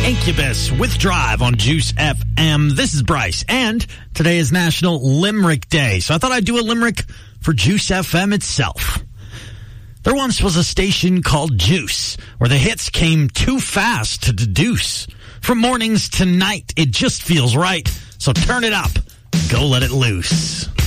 Incubus with Drive on Juice FM. This is Bryce, and today is National Limerick Day, so I thought I'd do a limerick for Juice FM itself. There once was a station called Juice, where the hits came too fast to deduce. From mornings to night, it just feels right, so turn it up, go let it loose.